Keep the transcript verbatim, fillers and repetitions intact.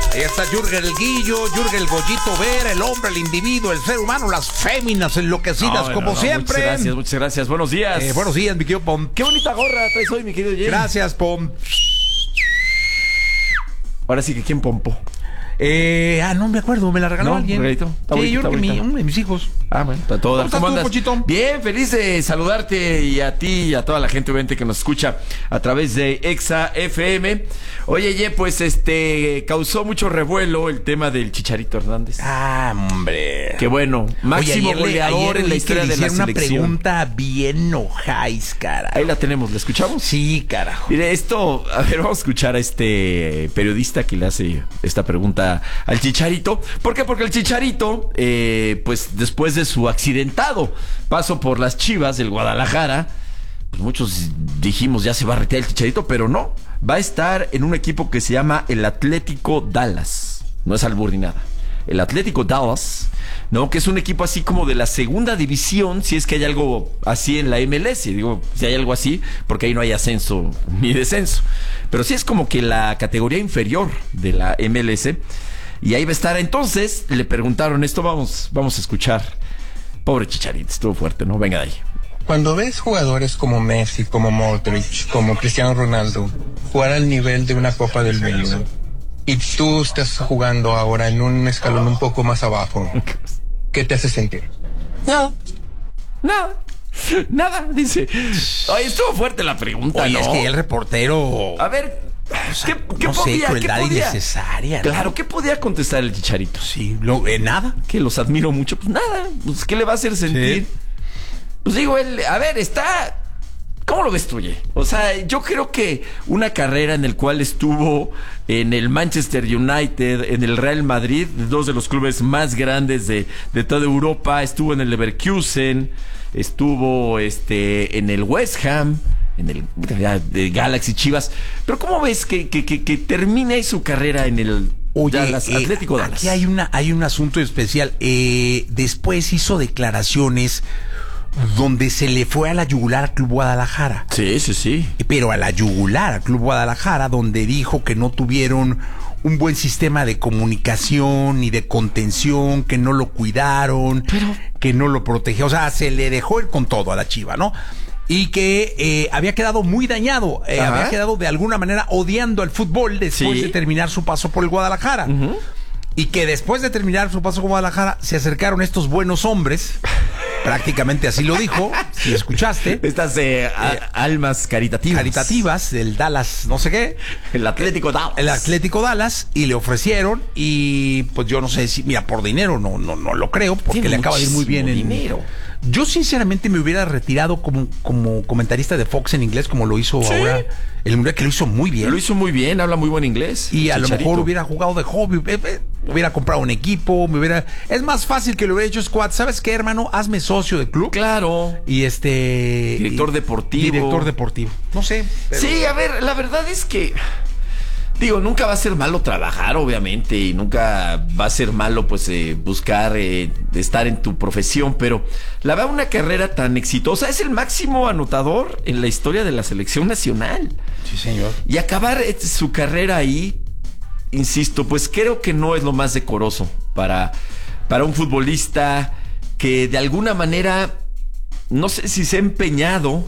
Ahí está Jürgen el Guillo, Jürgen el Goyito Vera, el hombre, el individuo, el ser humano, las féminas enloquecidas, no, bueno, como no, siempre. Muchas gracias, muchas gracias. Buenos días. Eh, buenos días, mi querido Pom. Qué bonita gorra traes hoy, mi querido Jay. Gracias, Pom. Ahora sí que ¿quién pompó? Eh, ah, no me acuerdo, me la regaló ¿No? alguien. ¿Regalito? Está Sí, bonito, yo creo está que mi, bonito. uno de mis hijos. Ah, bueno, está todo. ¿Cómo estás tú, andas? Pochito? Bien, feliz de saludarte y a ti y a toda la gente obviamente que nos escucha a través de Exa F M. Oye, ye, pues este causó mucho revuelo el tema del Chicharito Hernández. Ah, hombre. Qué bueno, máximo Oye, ayer le- goleador ayer en la vi que historia le de la hicieron una selección. pregunta bien ojáis, cara. Ahí la tenemos, ¿la escuchamos? Sí, carajo. Mire, esto, a ver, vamos a escuchar a este periodista que le hace esta pregunta al Chicharito. ¿Por qué? Porque el Chicharito, eh, pues después de su accidentado paso por las Chivas del Guadalajara, pues muchos dijimos ya se va a retirar el Chicharito, pero no. Va a estar en un equipo que se llama el Atlético Dallas. No es albur ni nada. El Atlético Dallas, ¿no? Que es un equipo así como de la segunda división, si es que hay algo así en la M L S. Digo, si hay algo así, porque ahí no hay ascenso ni descenso. Pero sí es como que la categoría inferior de la M L S. Y ahí va a estar. Entonces, le preguntaron esto, vamos, vamos a escuchar. Pobre Chicharito, estuvo fuerte, ¿no? Venga de ahí. Cuando ves jugadores como Messi, como Modric, como Cristiano Ronaldo jugar al nivel de una Copa del Mundo y tú estás jugando ahora en un escalón un poco más abajo, ¿qué te hace sentir? Nada. Nada. Nada, dice. Ay, estuvo fuerte la pregunta, Oye, ¿no? es que el reportero... A ver, ¿qué, qué no sé, podía? crueldad ¿Qué podía? innecesaria, ¿no? Claro, ¿qué podía contestar el Chicharito? Sí, lo, eh, nada. Que los admiro mucho. Pues nada, pues ¿qué le va a hacer sentir? Sí. Pues digo, él, a ver, está... ¿Cómo lo destruye? O sea, yo creo que una carrera en el cual estuvo en el Manchester United, en el Real Madrid, dos de los clubes más grandes de, de toda Europa, estuvo en el Leverkusen, estuvo este en el West Ham, en el de Galaxy Chivas. Pero ¿cómo ves que, que, que, que termina ahí su carrera en el Oye, Dallas, eh, Atlético Dallas? Aquí hay una, hay un asunto especial. Eh, después hizo declaraciones donde se le fue a la yugular al Club Guadalajara. Sí, sí, sí. Pero a la yugular al Club Guadalajara, donde dijo que no tuvieron un buen sistema de comunicación ni de contención, que no lo cuidaron, Pero... que no lo protegió. O sea, se le dejó ir con todo a la Chiva, ¿no? Y que eh, había quedado muy dañado, eh, había quedado de alguna manera odiando al fútbol después Sí. de terminar su paso por el Guadalajara. Uh-huh. Y que después de terminar su paso por Guadalajara, se acercaron estos buenos hombres, prácticamente así lo dijo, si escuchaste. Estas eh, a, eh, almas caritativas. Caritativas del Dallas, no sé qué. El Atlético Dallas. El Atlético Dallas, y le ofrecieron, y pues yo no sé si, mira, por dinero no, no, no lo creo, porque Tiene le acaba de ir muy bien en dinero. Yo sinceramente me hubiera retirado como, como comentarista de Fox en inglés, como lo hizo ¿Sí? ahora el Mundial, que lo hizo muy bien. Lo hizo muy bien, habla muy buen inglés. Y a Chicharito. lo mejor hubiera jugado de hobby, eh, eh, hubiera comprado un equipo, me hubiera... Es más fácil que lo hubiera hecho squad. ¿Sabes qué, hermano? Hazme socio de club. Claro. Y este... Director y, deportivo. Director deportivo. No sé. Pero... Sí, a ver, la verdad es que... Digo, nunca va a ser malo trabajar, obviamente, y nunca va a ser malo, pues, eh, buscar eh, estar en tu profesión, pero la verdad, una carrera tan exitosa, es el máximo anotador en la historia de la selección nacional. Sí, señor. Y acabar eh, su carrera ahí, insisto, pues creo que no es lo más decoroso para, para un futbolista que de alguna manera, no sé si se ha empeñado